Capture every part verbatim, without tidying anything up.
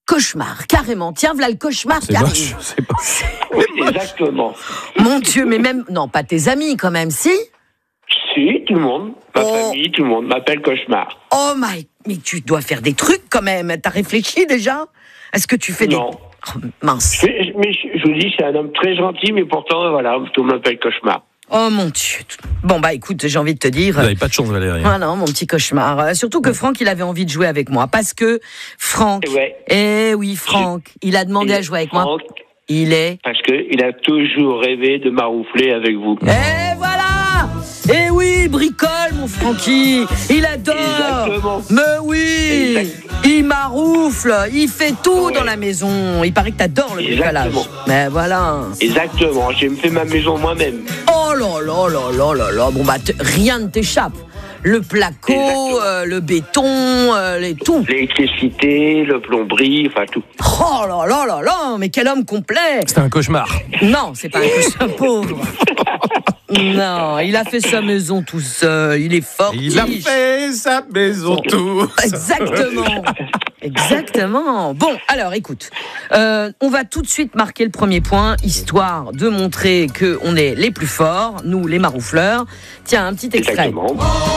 cauchemar, carrément. Tiens, voilà le cauchemar C'est qui moche, arrive. c'est moche. Oui, exactement. Mon Dieu, mais même... Non, pas tes amis quand même, si? Si, tout le monde, ma Oh. famille, tout le monde m'appelle Cauchemar. Oh my... Mais tu dois faire des trucs quand même. T'as réfléchi déjà? Est-ce que tu fais Non. des... Oh, mince. Mais, mais je, je vous dis, c'est un homme très gentil, mais pourtant, voilà, tout le monde m'appelle Cauchemar. Oh mon Dieu. Bon bah écoute, j'ai envie de te dire... Vous n'avez pas de chance, Valérie. Ah non, mon petit cauchemar. Euh, Surtout que Franck, il avait envie de jouer avec moi. Parce que Franck... Ouais. Eh oui, Franck, il a demandé à jouer avec moi. Franck, Il est... parce qu'il a toujours rêvé de maroufler avec vous. Et voilà! Eh oui, bricole, mon Francky! Il adore! Exactement. Mais oui! Exact. Il maroufle, il fait tout Ouais. dans la maison. Il paraît que t'adores le bricolage. Exactement. Mais voilà. Exactement, j'ai fait ma maison moi-même. Oh là là là là là là. Bon bah, t- rien ne t'échappe. Le placo, Exactement. euh, le béton, euh, les tout. L'électricité, le plomberie, enfin tout. Oh là là là là, mais quel homme complet! C'était un cauchemar. Non, c'est pas un cauchemar pauvre. Non, il a fait sa maison tout seul. Il est fort. Il a fait sa maison tout. Exactement. Exactement. Bon, alors écoute, euh, on va tout de suite marquer le premier point, histoire de montrer qu'on est les plus forts, nous les maroufleurs. Tiens, un petit extrait. Exactement.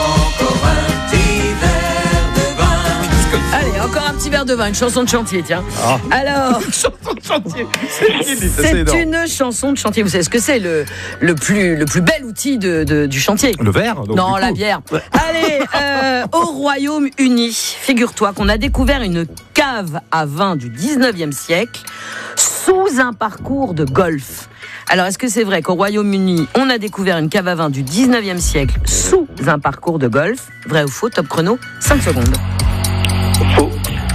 Allez, encore un petit verre de vin, une chanson de chantier, tiens. Ah. Alors, Chanson de chantier. C'est qui dit ça, c'est c'est énorme. une chanson de chantier. Vous savez ce que c'est, le, le, plus, le plus bel outil de, de- du chantier? Le verre donc, Non, du la coup. bière. Allez, euh, au Royaume-Uni, figure-toi qu'on a découvert une cave à vin du dix-neuvième siècle sous un parcours de golf. Alors, est-ce que c'est vrai qu'au Royaume-Uni, on a découvert une cave à vin du dix-neuvième siècle sous un parcours de golf? Vrai ou faux? Top chrono, cinq secondes. Faux.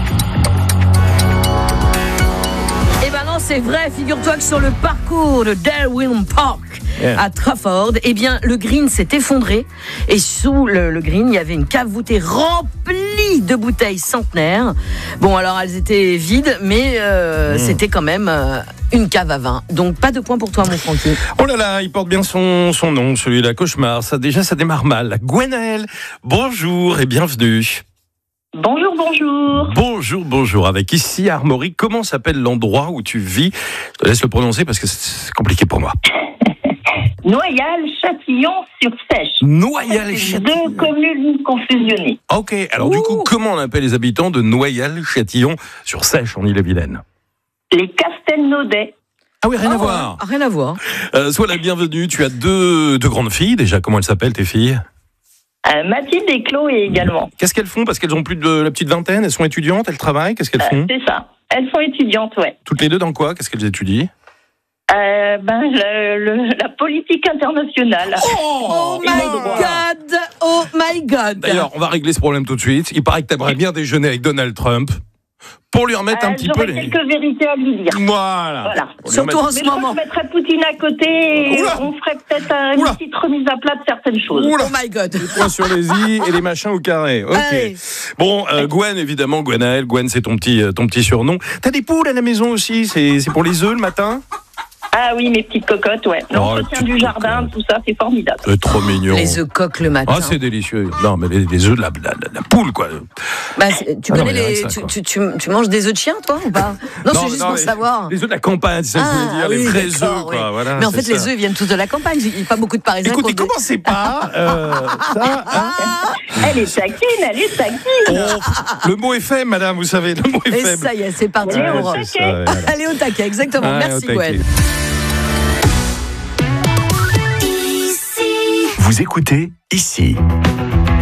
Eh ben non, c'est vrai. Figure-toi que sur le parcours de Darwin Park Yeah. à Trafford, eh bien, le green s'est effondré et sous le, le green, il y avait une cave voûtée remplie de bouteilles centenaires. Bon, alors elles étaient vides, mais euh, Mmh. c'était quand même euh, une cave à vin. Donc pas de point pour toi, mon Francky. Oh là là, il porte bien son, son nom, celui-là, Cauchemar. Ça, déjà, ça démarre mal. Gwenaëlle, bonjour et bienvenue. Bonjour, bonjour. Bonjour, bonjour. Avec ici, Armorique, comment s'appelle l'endroit où tu vis? Je te laisse le prononcer parce que c'est compliqué pour moi. Noyal-Châtillon-sur-Sèche. Noyal-Châtillon. Deux communes confusionnées. Ok, alors du Ouh. coup, comment on appelle les habitants de Noyal-Châtillon sur Sèche en Ille-et-Vilaine? Les Castelnaudais. Ah oui, rien à Oh, voir. ah, rien à voir. Euh, sois la bienvenue. Tu as deux, deux grandes filles. Déjà, comment elles s'appellent tes filles? Euh, Mathilde et Chloé également. Qu'est-ce qu'elles font? Parce qu'elles ont plus de la petite vingtaine. Elles sont étudiantes, elles travaillent. Qu'est-ce qu'elles Euh, font? c'est ça. Elles sont étudiantes, ouais. Toutes les deux dans quoi? Qu'est-ce qu'elles étudient? Euh, ben, le- le- la politique internationale. Oh Et my le droit. God! Oh my God! D'ailleurs, on va régler ce problème tout de suite. Il paraît que t'aimerais bien déjeuner avec Donald Trump pour lui remettre un Euh, petit peu J'aurais les... quelques vérités à lui dire. Voilà. Voilà. Pour lui Surtout remettre- en Mais ce je crois moment. qu'on mettrait Poutine à côté et Oula. on ferait peut-être euh, une Oula. petite remise à plat de certaines choses. Oula. Oh my God! Points sur les i et les machins au carré. Ok. Allez. Bon, euh, Gwen, évidemment, Gwenaëlle. Gwen, c'est ton petit, euh, ton petit surnom. T'as des poules à la maison aussi? C'est c'est pour les œufs le matin? Ah oui, mes petites cocottes, ouais. Oh, les L'entretien petites du jardin, cocottes. tout ça, c'est formidable. C'est trop mignon. Les œufs coques le matin. Ah, c'est délicieux. Non, mais les, les œufs de la, la, la- la poule, quoi. Bah, c'est- tu Ah non, connais mais rien les. que ça, tu, quoi. tu, tu, tu manges des œufs de chien, toi, ou pas? Non, c'est juste non, pour les- savoir. Les œufs de la campagne, c'est ça que je voulais dire. Ah, les oui, vrais d'accord, œufs, quoi. oui. Voilà, Mais en c'est fait, les ça. œufs viennent tous de la campagne. Il n'y a pas beaucoup de Parisiens. Écoutez, qui ont des- commencez pas. Euh, ça, hein. Elle est taquine, elle est taquine. Oh, le mot est faible, madame, vous savez. Le mot est Et faible. ça y est, c'est parti Ouais, pour. c'est ça, ouais, voilà. Allez au taquet, exactement. Ouais, Merci, au taquet. Gwen. Vous écoutez ici.